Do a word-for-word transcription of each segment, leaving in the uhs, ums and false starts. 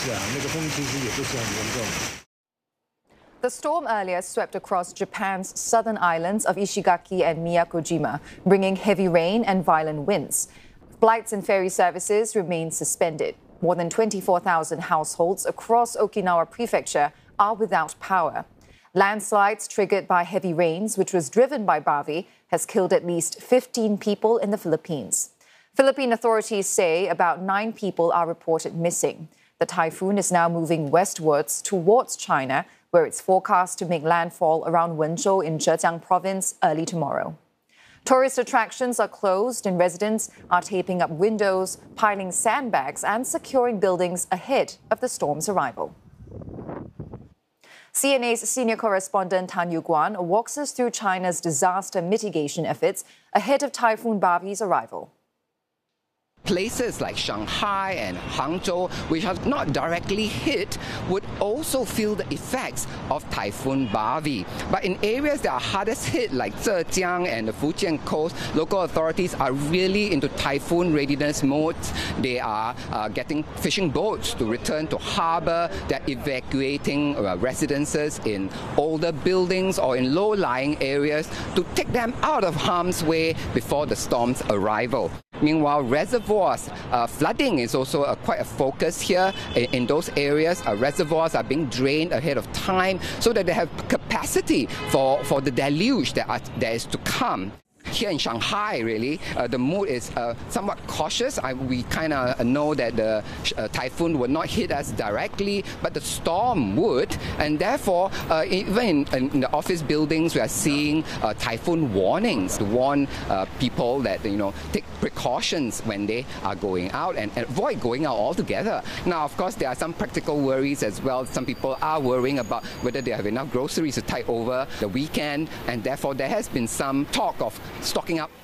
啊，那个风其实也不是很严重。 The storm earlier swept across Japan's southern islands of Ishigaki and Miyakojima, bringing heavy rain and violent winds. Flights and ferry services remain suspended. More than twenty-four thousand households across Okinawa Prefecture are without power. Landslides triggered by heavy rains, which was driven by Bavi, has killed at least fifteen people in the Philippines. Philippine authorities say about nine people are reported missing. The typhoon is now moving westwards towards China, where it's forecast to make landfall around Wenzhou in Zhejiang province early tomorrow. Tourist attractions are closed and residents are taping up windows, piling sandbags and securing buildings ahead of the storm's arrival. C N A's senior correspondent Tan Yu-Guan walks us through China's disaster mitigation efforts ahead of Typhoon Bavi's arrival. Places like Shanghai and Hangzhou, which are not directly hit, would also feel the effects of Typhoon Bavi. But in areas that are hardest hit, like Zhejiang and the Fujian coast, local authorities are really into typhoon readiness mode. They are uh, getting fishing boats to return to harbour. They're evacuating uh, residences in older buildings or in low-lying areas to take them out of harm's way before the storm's arrival. Meanwhile, reservoirs uh, flooding is also a, quite a focus here. In, in those areas, uh, reservoirs are being drained ahead of time so that they have capacity for, for the deluge that, are, that is to come. Here in Shanghai, really, uh, the mood is uh, somewhat cautious. I, we kind of know that the uh, typhoon would not hit us directly, but the storm would. And therefore, uh, even in, in the office buildings, we are seeing uh, typhoon warnings to warn uh, people that, you know, take precautions when they are going out and, and avoid going out altogether. Now, of course, there are some practical worries as well. Some people are worrying about whether they have enough groceries to tide over the weekend, and therefore there has been some talk of stocking up.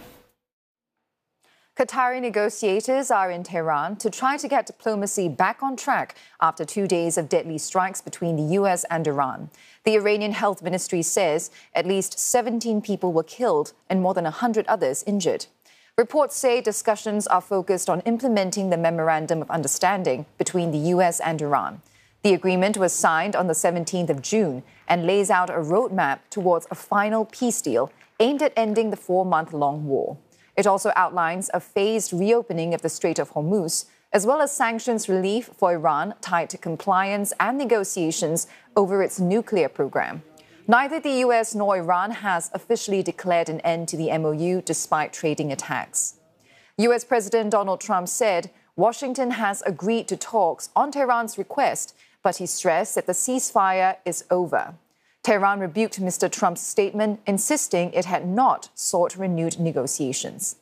Qatari negotiators are in Tehran to try to get diplomacy back on track after two days of deadly strikes between the U S and Iran. The Iranian Health Ministry says at least seventeen people were killed and more than one hundred others injured. Reports say discussions are focused on implementing the Memorandum of Understanding between the U S and Iran. The agreement was signed on the seventeenth of June and lays out a roadmap towards a final peace deal aimed at ending the four-month-long war. It also outlines a phased reopening of the Strait of Hormuz, as well as sanctions relief for Iran tied to compliance and negotiations over its nuclear program. Neither the U S nor Iran has officially declared an end to the M O U despite trading attacks. U S President Donald Trump said Washington has agreed to talks on Tehran's request, but he stressed that the ceasefire is over. Tehran rebuked Mister Trump's statement, insisting it had not sought renewed negotiations.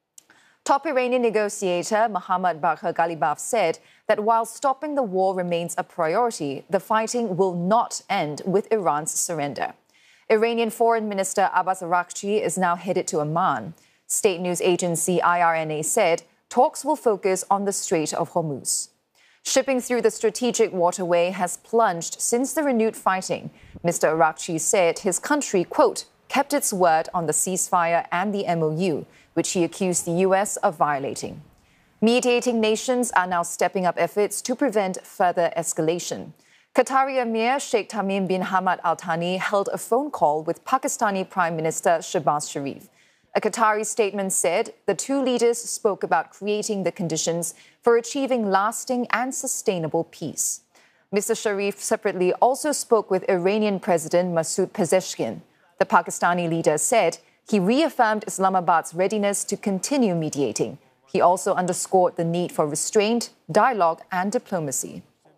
Top Iranian negotiator Mohammad Bagher Ghalibaf said that while stopping the war remains a priority, the fighting will not end with Iran's surrender. Iranian Foreign Minister Abbas Araghchi is now headed to Amman. State news agency I R N A said talks will focus on the Strait of Hormuz. Shipping through the strategic waterway has plunged since the renewed fighting. Mister Araghchi said his country, quote, kept its word on the ceasefire and the M O U, which he accused the U S of violating. Mediating nations are now stepping up efforts to prevent further escalation. Qatari Emir Sheikh Tamim bin Hamad Al Thani held a phone call with Pakistani Prime Minister Shehbaz Sharif. A Qatari statement said the two leaders spoke about creating the conditions for achieving lasting and sustainable peace. Mister Sharif separately also spoke with Iranian President Masoud Pezeshkian. The Pakistani leader said he reaffirmed Islamabad's readiness to continue mediating. He also underscored the need for restraint, dialogue and diplomacy.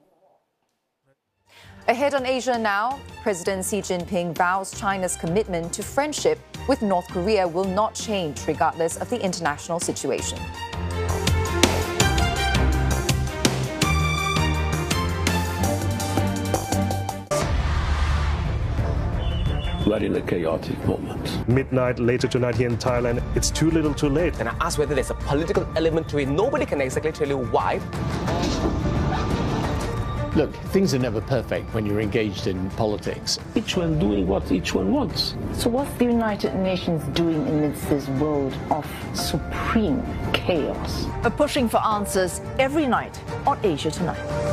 Ahead on Asia Now, President Xi Jinping vows China's commitment to friendship with North Korea will not change regardless of the international situation. We're in a chaotic moment. Midnight later tonight here in Thailand, it's too little too late. And I asked whether there's a political element to it. Nobody can exactly tell you why. Look, things are never perfect when you're engaged in politics. Each one doing what each one wants. So what's the United Nations doing amidst this world of supreme chaos? We're pushing for answers every night on Asia Tonight.